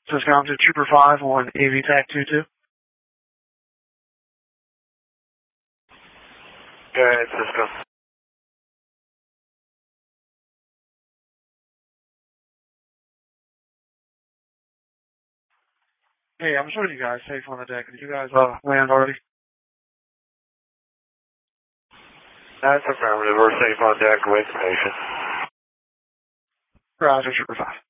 Cisco to Trooper 5 on AV TAC 22. Go ahead, Cisco. Hey, I'm showing you guys safe on the deck. Did you guys land already? That's affirmative. We're safe on deck. Wait for patient. Roger, Trooper 5.